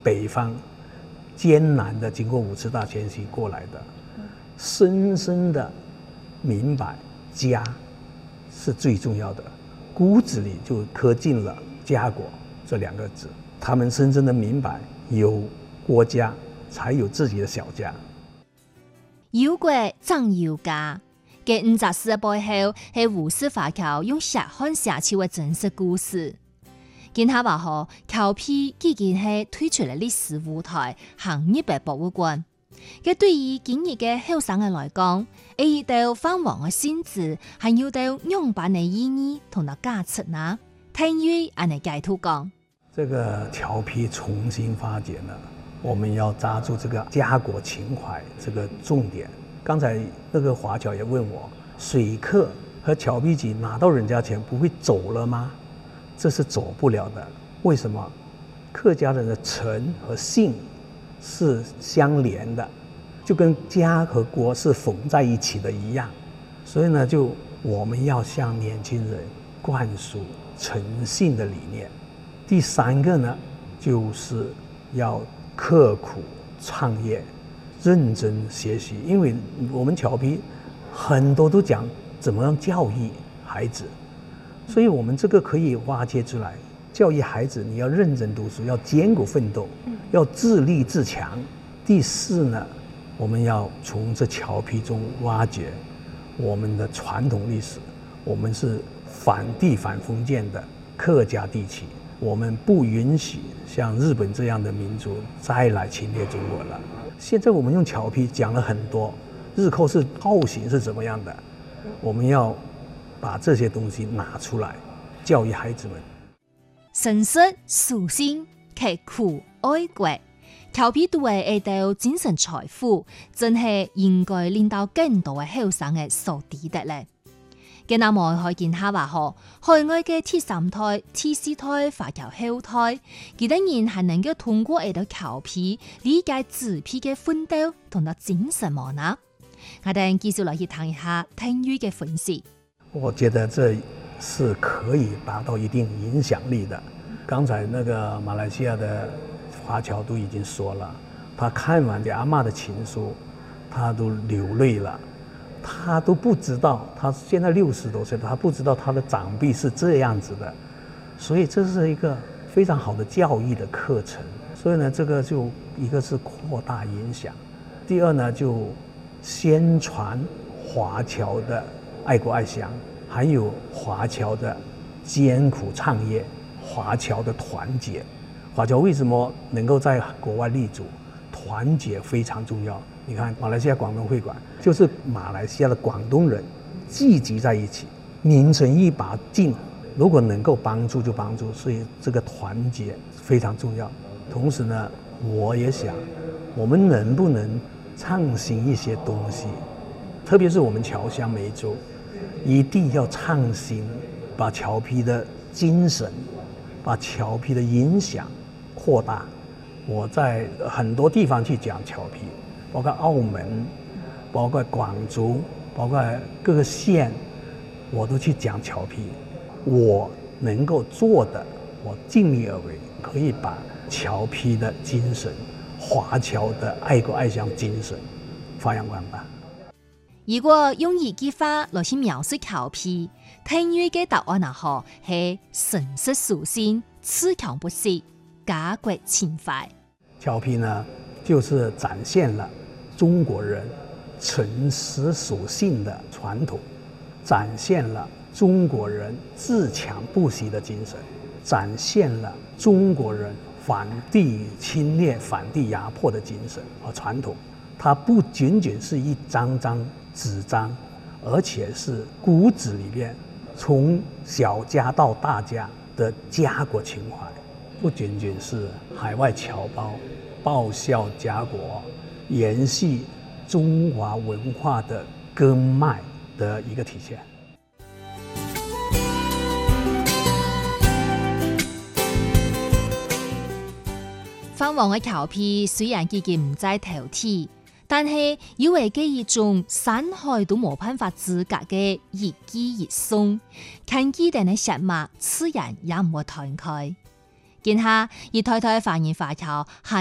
北方艰难的经过5次大迁徙过来的，深深的明白家是最重要的，骨子里就刻进了家国这2个字。他们深深的明白，有国家才有自己的小家。 有國長有家，嘅50字嘅背後係胡適華僑用血汗寫出嘅真實故事。見下話嗬，僑批已經係推出嚟歷史舞台，行入嘅博物館。嘅對於今日嘅後生嘅來講，一道泛黃嘅性質，還有道樣板嘅意義同埋價值呢？聽於安尼解讀講， 這個僑批重新發展了，我們要抓住這個家國情懷這個重點。剛才那個華僑也問我，水客和僑批局拿到人家錢不會走了嗎？這是走不了的。為什麼？客家人的誠和信是相連的，就跟家和國是縫在一起的一樣。所以呢，就我們要向年輕人灌輸誠信的理念。第3個呢，就是要刻苦創業，認真學習。因為我們僑批很多都講怎麼樣教育孩子，所以我們這個可以挖掘出來。教育孩子，你要認真讀書，要艱苦奮鬥，要自立自強。第4呢，我們要從這僑批中挖掘我們的傳統歷史。我們是反帝反封建的客家地區，我們不允許像日本這樣的民族再來侵略中國了。現在我們用僑批講了很多，日寇是暴行是怎麼樣的，我們要把這些東西拿出來教育孩子們。 誠實、素心、刻苦、愛國，僑批都係一道精神財富，真係應該令到更多嘅後生嘅所知得咧。嘅那麼可見下話嗬，海外嘅第3代、第4代華僑後代，幾多人係能夠通過一道僑批理解自批嘅奮鬥同埋精神麼呢？我哋繼續來去談一下聽語嘅分析。 我覺得這是可以達到一定影響力的。剛才那個馬來西亞的華僑都已經說了，他看完阿嬤的情書，他都流淚了。他都不知道，他現在60多歲，他不知道他的長輩是這樣子的。所以這是一個非常好的教育的課程。所以呢，這個就一個是擴大影響，第2呢就宣傳華僑的愛國愛鄉，還有華僑的艱苦創業，華僑的團結。華僑為什麼能夠在國外立足？團結非常重要。你看馬來西亞廣東會館，就是馬來西亞的廣東人聚集在一起，拧成一把勁。如果能夠幫助就幫助，所以這個團結非常重要。同時呢，我也想，我們能不能創新一些東西？特別是我們僑鄉梅州，一定要創新，把僑批的精神，把僑批的影響擴大。我在很多地方去講僑批，包括澳門，包括廣州，包括各個縣，我都去講僑批。我能夠做的，我盡力而為，可以把僑批的精神、華僑的愛國愛鄉精神發揚光大。 如果用一句話來去描述僑批，聽語嘅答案係誠實素心、自強不息、家國情懷。 僑批呢，就是展現了中國人誠實屬性的傳統，展現了中國人自強不息的精神，展現了中國人反帝侵略、反帝壓迫的精神和傳統。它不僅僅是一張張紙張，而且是骨子裏邊從小家到大家的家國情懷。不僅僅是海外僑胞報效家國、延續中華文化的根脈的一個體現。 泛黃嘅僑批雖然已經唔再頭題，但係因為佢一種山海都冇辦法資格嘅一記一送，看見人嘅血脈自然也唔會斷開。 見下以太太繁言華僑